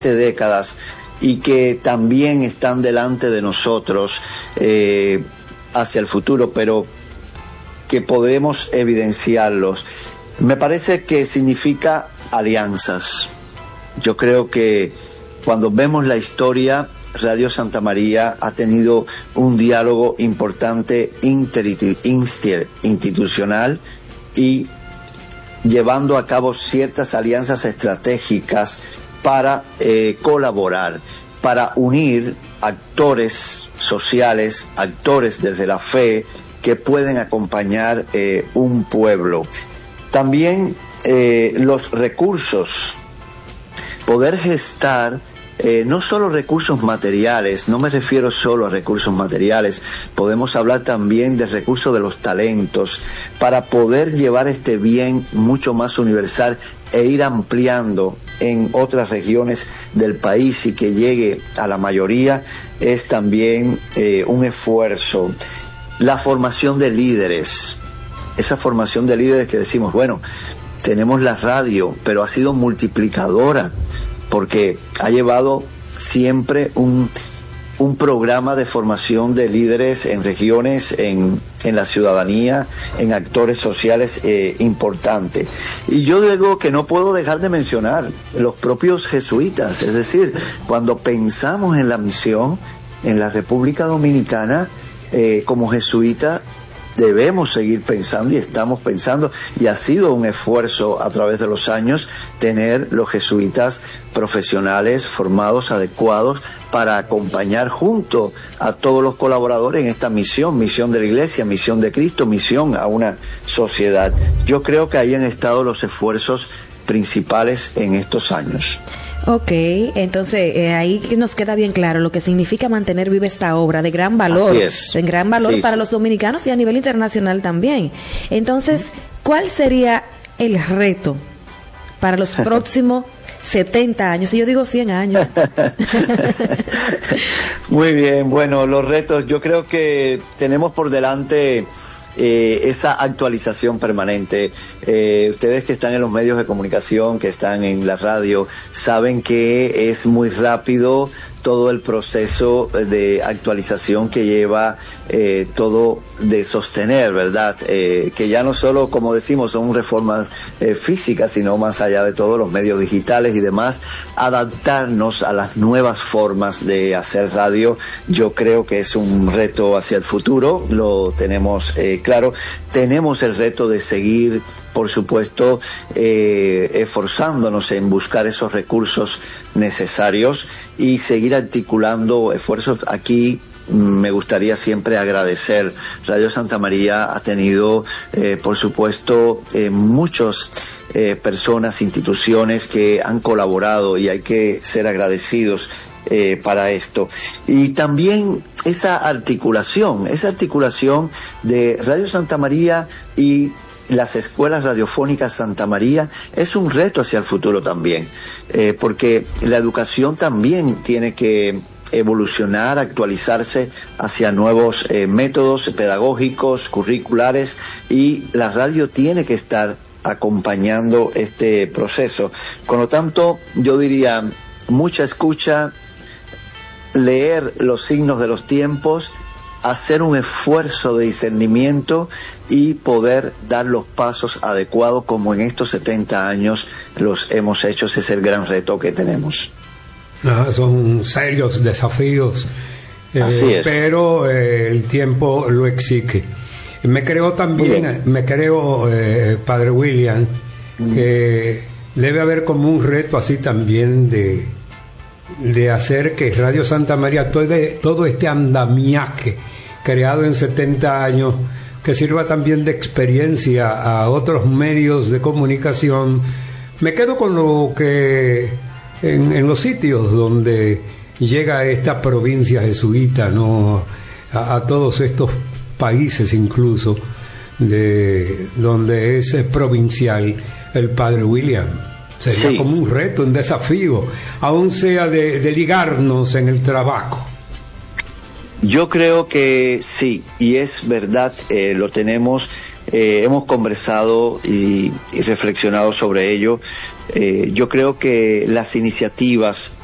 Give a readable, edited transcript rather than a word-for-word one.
décadas y que también están delante de nosotros hacia el futuro, pero que podremos evidenciarlos. Me parece que significa alianzas. Yo creo que cuando vemos la historia, Radio Santa María ha tenido un diálogo importante interinstitucional y llevando a cabo ciertas alianzas estratégicas para colaborar, para unir actores sociales, actores desde la fe que pueden acompañar un pueblo. También los recursos, poder gestar no solo recursos materiales, no me refiero solo a recursos materiales, podemos hablar también de recursos de los talentos, para poder llevar este bien mucho más universal e ir ampliando en otras regiones del país y que llegue a la mayoría, es también un esfuerzo. La formación de líderes, esa formación de líderes que decimos, bueno, tenemos la radio, pero ha sido multiplicadora, porque ha llevado siempre un programa de formación de líderes en regiones, en la ciudadanía, en actores sociales importantes. Y yo digo que no puedo dejar de mencionar los propios jesuitas, es decir, cuando pensamos en la misión en la República Dominicana, como jesuita, debemos seguir pensando y estamos pensando, y ha sido un esfuerzo a través de los años tener los jesuitas profesionales formados, adecuados, para acompañar junto a todos los colaboradores en esta misión de la Iglesia, misión de Cristo, misión a una sociedad. Yo creo que ahí han estado los esfuerzos principales en estos años. Ok, entonces ahí nos queda bien claro lo que significa mantener viva esta obra de gran valor, de gran valor para los dominicanos y a nivel internacional también. Entonces, ¿cuál sería el reto para los próximos 70 años? Y yo digo 100 años. Muy bien, bueno, los retos, yo creo que tenemos por delante esa actualización permanente. Ustedes que están en los medios de comunicación, que están en la radio, saben que es muy rápido todo el proceso de actualización que lleva todo de sostener, ¿verdad? Que ya no solo, como decimos, son reformas físicas, sino más allá de todo, los medios digitales y demás, adaptarnos a las nuevas formas de hacer radio. Yo creo que es un reto hacia el futuro, lo tenemos claro. Tenemos el reto de seguir, por supuesto, esforzándonos en buscar esos recursos necesarios y seguir articulando esfuerzos. Aquí me gustaría siempre agradecer. Radio Santa María ha tenido, por supuesto, muchas personas, instituciones que han colaborado, y hay que ser agradecidos para esto. Y también esa articulación de Radio Santa María y las escuelas radiofónicas Santa María es un reto hacia el futuro también, porque la educación también tiene que evolucionar, actualizarse hacia nuevos métodos pedagógicos, curriculares, y la radio tiene que estar acompañando este proceso. Con lo tanto, yo diría, mucha escucha, leer los signos de los tiempos, hacer un esfuerzo de discernimiento y poder dar los pasos adecuados como en estos 70 años los hemos hecho. Ese es el gran reto que tenemos. Son serios desafíos, pero el tiempo lo exige. Me creo también, Padre William, que debe haber como un reto así también de hacer que Radio Santa María, todo este andamiaje creado en 70 años, que sirva también de experiencia a otros medios de comunicación. Me quedo con lo que en los sitios donde llega esta provincia jesuita, ¿no? A todos estos países incluso donde es provincial el Padre William. Sería como un reto, un desafío, aún sea de ligarnos en el trabajo. Yo creo que sí, y es verdad, lo tenemos, hemos conversado y reflexionado sobre ello. Yo creo que las iniciativas